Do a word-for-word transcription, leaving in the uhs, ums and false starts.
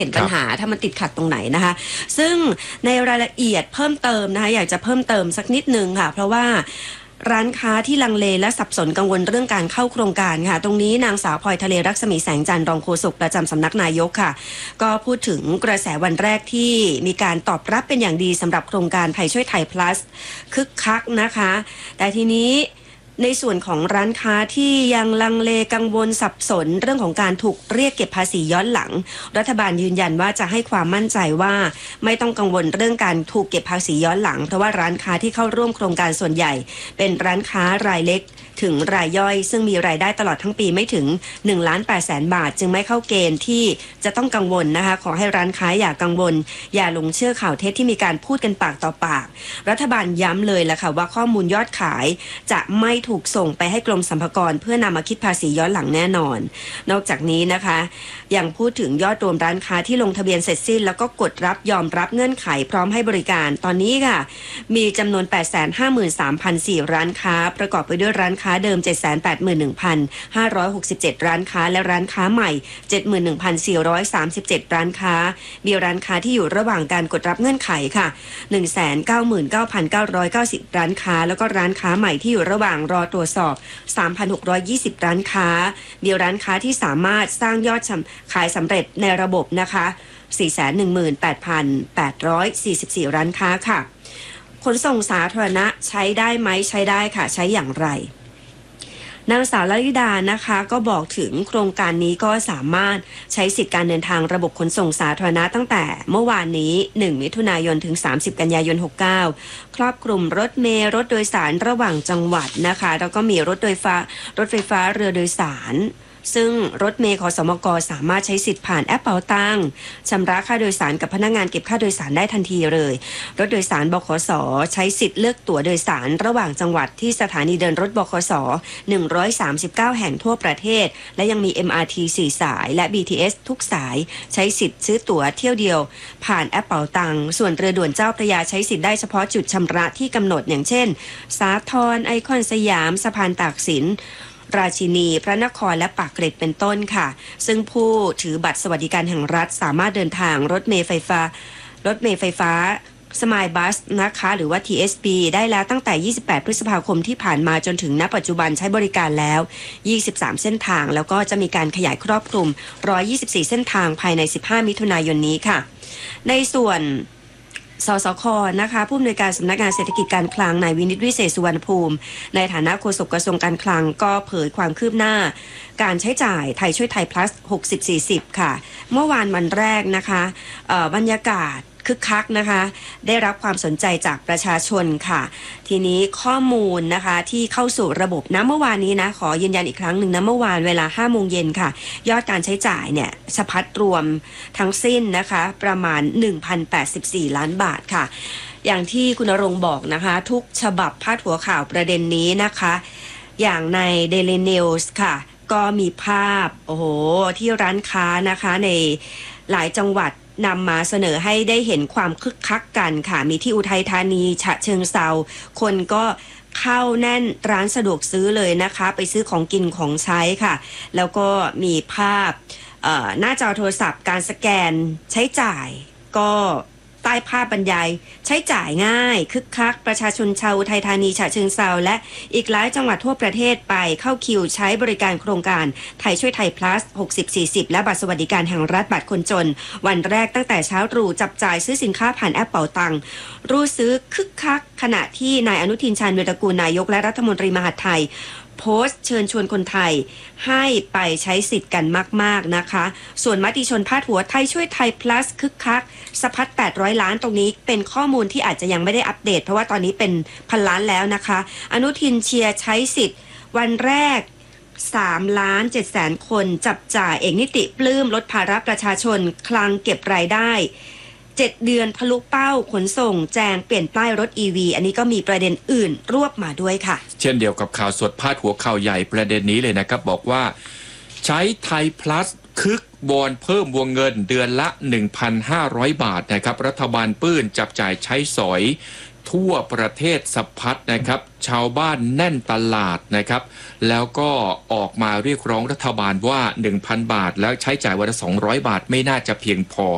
เห็นปัญหาถ้ามันติดขัดตรงไหนนะคะซึ่งในรายละเอียดเพิ่มเติมนะคะอยากจะเพิ่มเติมสักนิดนึงค่ะเพราะว่าร้านค้าที่ลังเลและสับสนกังวลเรื่องการเข้าโครงการค่ะตรงนี้นางสาวพลอยทะเลรักษมีแสงจันทร์รองโฆษกประจำสำนักนายกค่ะก็พูดถึงกระแสวันแรกที่มีการตอบรับเป็นอย่างดีสำหรับโครงการไทยช่วยไทย plus คึกคักนะคะแต่ทีนี้ในส่วนของร้านค้าที่ยังลังเลกังวลสับสนเรื่องของการถูกเรียกเก็บภาษีย้อนหลังรัฐบาลยืนยันว่าจะให้ความมั่นใจว่าไม่ต้องกังวลเรื่องการถูกเก็บภาษีย้อนหลังเพราะว่าร้านค้าที่เข้าร่วมโครงการส่วนใหญ่เป็นร้านค้ารายเล็กถึงรายย่อยซึ่งมีรายได้ตลอดทั้งปีไม่ถึงหนึ่งล้านแปดแสนบาทจึงไม่เข้าเกณฑ์ที่จะต้องกังวลนะคะขอให้ร้านค้าอย่ากังวลอย่าหลงเชื่อข่าวเท็จที่มีการพูดกันปากต่อปากรัฐบาลย้ำเลยล่ะค่ะว่าข้อมูลยอดขายจะไม่ถูกส่งไปให้กรมสรรพากรเพื่อนำมาคิดภาษีย้อนหลังแน่นอนนอกจากนี้นะคะยังพูดถึงยอดรวมร้านค้าที่ลงทะเบียนเสร็จสิ้นแล้วก็กดรับยอมรับเงื่อนไขพร้อมให้บริการตอนนี้ค่ะมีจำนวน แปดแสนห้าหมื่นสามพันสี่ ร้านค้าประกอบไปด้วยร้านค้าเดิม เจ็ดแสนแปดหมื่นหนึ่งพันห้าร้อยหกสิบเจ็ด ร้านค้าและร้านค้าใหม่ เจ็ดหมื่นหนึ่งพันสี่ร้อยสามสิบเจ็ด ร้านค้ามีร้านค้าที่อยู่ระหว่างการกดรับเงื่อนไขค่ะ หนึ่งแสนเก้าหมื่นเก้าพันเก้าร้อยเก้าสิบ ร้านค้าแล้วก็ร้านค้าใหม่ที่อยู่ระหว่างรอตรวจสอบ สามพันหกร้อยยี่สิบ ร้านค้ามีร้านค้าที่สามารถสร้างยอดขายสำเร็จในระบบนะคะ สี่แสนหนึ่งหมื่นแปดพันแปดร้อยสี่สิบสี่ ร้านค้าค่ะขนส่งสาธารณะใช้ได้ไหมใช้ได้ค่ะใช้อย่างไรนางสาวลลิดานะคะก็บอกถึงโครงการนี้ก็สามารถใช้สิทธิการเดินทางระบบขนส่งสาธารณะตั้งแต่เมื่อวานนี้หนึ่งมิถุนายนถึงสามสิบกันยายนหกสิบเก้าครอบคลุมรถเมล์รถโดยสารระหว่างจังหวัดนะคะแล้วก็มีรถโดยฟ้ารถไฟฟ้าเรือโดยสารซึ่งรถเมล์ขสมกสามารถใช้สิทธิ์ผ่านแอปเป๋าตังค์ชำระค่าโดยสารกับพนักงานเก็บค่าโดยสารได้ทันทีเลยรถโดยสารบขสใช้สิทธิ์เลือกตั๋วโดยสารระหว่างจังหวัดที่สถานีเดินรถบขสหนึ่งร้อยสามสิบเก้าแห่งทั่วประเทศและยังมี เอ็ม อาร์ ที สี่สายและ บี ที เอส ทุกสายใช้สิทธิ์ซื้อตั๋วเที่ยวเดียวผ่านแอปเป๋าตังค์ส่วนเรือด่วนเจ้าพระยาใช้สิทธิ์ได้เฉพาะจุดชำระที่กำหนดอย่างเช่นสาทรไอคอนสยามสะพานตากสินราชินีพระนครและปากเกร็ดเป็นต้นค่ะซึ่งผู้ถือบัตรสวัสดิการแห่งรัฐสามารถเดินทางรถเมล์ไฟฟ้ารถเมล์ไฟฟ้าสมายบัสนะคะหรือว่า ที เอส บี ได้แล้วตั้งแต่ยี่สิบแปดพฤษภาคมที่ผ่านมาจนถึงณปัจจุบันใช้บริการแล้วยี่สิบสามเส้นทางแล้วก็จะมีการขยายครอบคลุมหนึ่งร้อยยี่สิบสี่เส้นทางภายในสิบห้ามิถุนายนนี้ค่ะในส่วนสสค.นะคะผู้อำนวยการสำนักงานเศรษฐกิจการคลังนายวินิตวิเศษสุวรรณภูมิในฐานะโฆษกกระทรวงการคลังก็เผยความคืบหน้าการใช้จ่ายไทยช่วยไทย plus หกสิบ สี่สิบ ค่ะเมื่อวานวันแรกนะคะบรรยากาศคึกคักนะคะได้รับความสนใจจากประชาชนค่ะทีนี้ข้อมูลนะคะที่เข้าสู่ระบบนะเมื่อวานนี้นะขอยืนยันอีกครั้งหนึ่งนะเมื่อวานเวลา ห้าโมงเย็นค่ะยอดการใช้จ่ายเนี่ยสะพัดรวมทั้งสิ้นนะคะประมาณ หนึ่งพันแปดสิบสี่ ล้านบาทค่ะอย่างที่คุณณรงค์บอกนะคะทุกฉบับพาดหัวข่าวประเด็นนี้นะคะอย่างใน Daily News ค่ะก็มีภาพโอ้โหที่ร้านค้านะคะในหลายจังหวัดนำมาเสนอให้ได้เห็นความคึกคักกันค่ะมีที่อุทัยธานีฉะเชิงเทราคนก็เข้าแน่นร้านสะดวกซื้อเลยนะคะไปซื้อของกินของใช้ค่ะแล้วก็มีภาพหน้าจอโทรศัพท์การสแกนใช้จ่ายก็ใต้ภาพบรรยายใช้จ่ายง่ายคึกคักประชาชนชาวอุทัยธานีฉะเชิงเทราและอีกหลายจังหวัดทั่วประเทศไปเข้าคิวใช้บริการโครงการไทยช่วยไทย plus หกสิบ สี่สิบ และบัตรสวัสดิการแห่งรัฐบัตรคนจนวันแรกตั้งแต่เช้าตรู่จับจ่ายซื้อสินค้าผ่านแอปเป๋าตังค์รู้ซื้อคึกคักขณะที่นายอนุทินชาญวีรกูลนายกและรัฐมนตรีมหาดไทยโพสต์เชิญชวนคนไทยให้ไปใช้สิทธิ์กันมากๆนะคะส่วนมติชนพาดหัวไทยช่วยไทย plus คึกคักสะพัดแปดร้อยล้านตรงนี้เป็นข้อมูลที่อาจจะยังไม่ได้อัปเดตเพราะว่าตอนนี้เป็นพันล้านแล้วนะคะอนุทินเชียร์ใช้สิทธิ์วันแรกสามล้านเจ็ดแสนคนจับจ่ายเอกนิติปลื้มลดภาระประชาชนคลังเก็บรายได้เจ็ดเดือนทะลุเป้าขนส่งแจงเปลี่ยนป้ายรถ อี วี อันนี้ก็มีประเด็นอื่นรวบมาด้วยค่ะเช่นเดียวกับข่าวสดพาดหัวข่าวใหญ่ประเด็นนี้เลยนะครับบอกว่าใช้ไทย plus คึกบอนเพิ่มวงเงินเดือนละ หนึ่งพันห้าร้อย บาทนะครับรัฐบาลปื้นจับจ่ายใช้สอยทั่วประเทศสะพัดนะครับชาวบ้านแน่นตลาดนะครับแล้วก็ออกมาเรียกร้องรัฐบาลว่า หนึ่งพัน บาทแล้วใช้จ่ายวันละสองร้อยบาทไม่น่าจะเพียงพอ